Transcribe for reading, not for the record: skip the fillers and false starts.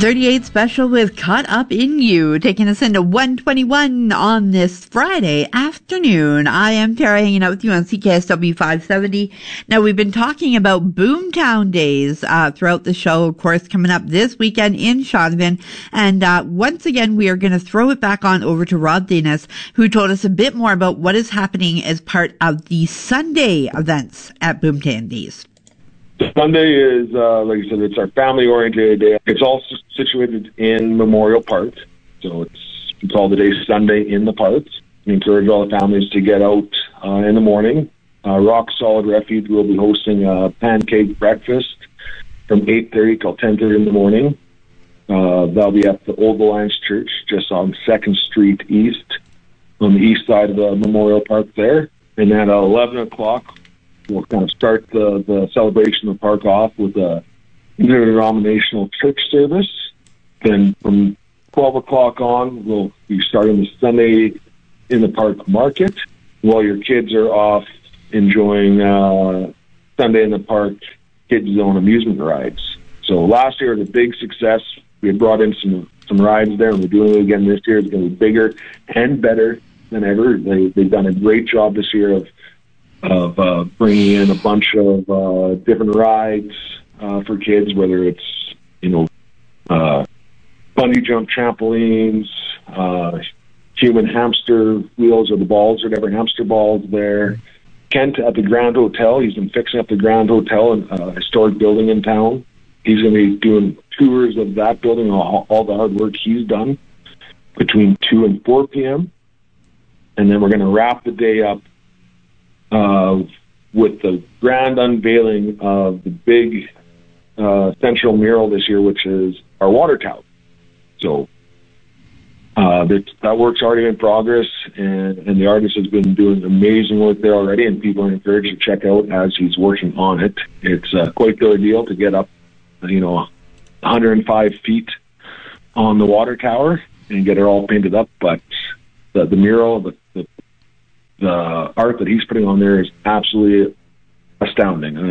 38 special with Caught Up in You, taking us into 121 on this Friday afternoon. I am Tara, hanging out with you on CKSW 570. Now, we've been talking about Boomtown Days throughout the show, of course, coming up this weekend in Shaunavon. And once again, we are going to throw it back on over to Rob Danis, who told us a bit more about what is happening as part of the Sunday events at Boomtown Days. Sunday is, like I said, it's our family-oriented day. It's all situated in Memorial Park, so we call the day Sunday in the Park. We encourage all the families to get out in the morning. Rock Solid Refuge will be hosting a pancake breakfast from 8:30 till 10:30 in the morning. That'll be at the Old Alliance Church, just on 2nd Street East, on the east side of the Memorial Park there. And then at 11 o'clock, we'll kind of start the celebration of the park off with a interdenominational church service. Then from 12 o'clock on, we'll be starting the Sunday in the Park market while your kids are off enjoying Sunday in the Park Kids Zone amusement rides. So last year was a big success. We had brought in some rides there, and we're doing it again this year. It's going to be bigger and better than ever. They've done a great job this year of bringing in a bunch of different rides for kids, whether it's, bungee jump trampolines, human hamster wheels or the balls or whatever, hamster balls there. Kent at the Grand Hotel, he's been fixing up the Grand Hotel, a historic building in town. He's going to be doing tours of that building, all the hard work he's done between 2 and 4 p.m. And then we're going to wrap the day up with the grand unveiling of the big central mural this year, which is our water tower. So that work's already in progress, and the artist has been doing amazing work there already, and people are encouraged to check out as he's working on it. It's quite the ordeal to get up, 105 feet on the water tower and get it all painted up, but the mural, the art that he's putting on there is absolutely astounding.